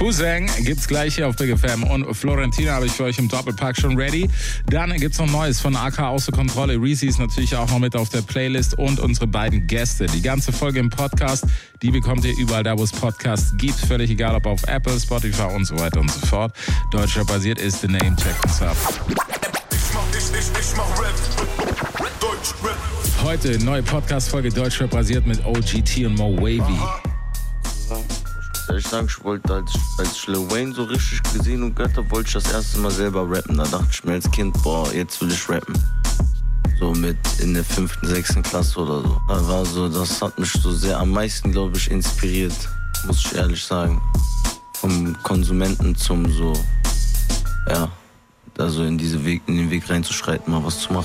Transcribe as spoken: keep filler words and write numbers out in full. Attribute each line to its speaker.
Speaker 1: Fusang gibt's gleich hier auf Big F M und Florentina habe ich für euch im Doppelpack schon ready. Dann gibt's noch Neues von A K außer Kontrolle. Reezy ist natürlich auch noch mit auf der Playlist und unsere beiden Gäste. Die ganze Folge im Podcast, die bekommt ihr überall da, wo es Podcasts gibt. Völlig egal, ob auf Apple, Spotify und so weiter und so fort. Deutschrap basiert ist the name. Check this out.
Speaker 2: Ich mach, ich, ich, ich mach Rap. Deutschrap.
Speaker 1: Heute neue Podcast-Folge Deutschrap basiert mit O G T und Mo Wavy.
Speaker 3: Ich sag, ich wollte, als, als ich Lil Wayne so richtig gesehen und gehört habe, wollte ich das erste Mal selber rappen. Da dachte ich mir als Kind, boah, jetzt will ich rappen. So mit in der fünften, sechsten Klasse oder so. Da war so, das hat mich so sehr am meisten, glaube ich, inspiriert, muss ich ehrlich sagen. Vom Konsumenten zum so, ja, da so in, diese Weg, in den Weg reinzuschreiten, mal was zu machen.